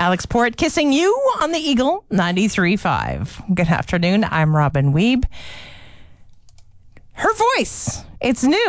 Alex Port kissing you on the Eagle 93.5. Good afternoon. I'm Robin Weeb. Her voice. It's new.